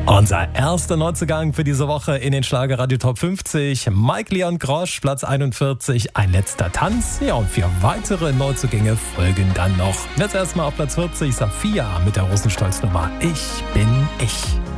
Unser erster Neuzugang für diese Woche in den Schlagerradio Top 50. Mike Leon Grosch, Platz 41, ein letzter Tanz. Ja, und 4 weitere Neuzugänge folgen dann noch. Jetzt erstmal auf Platz 40, Safia mit der Rosenstolz-Nummer Ich bin ich.